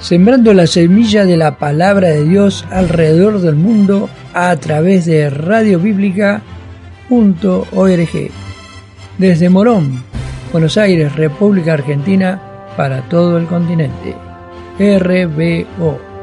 sembrando la semilla de la palabra de Dios alrededor del mundo a través de radiobíblica.org. Desde Morón, Buenos Aires, República Argentina, para todo el continente. RBO.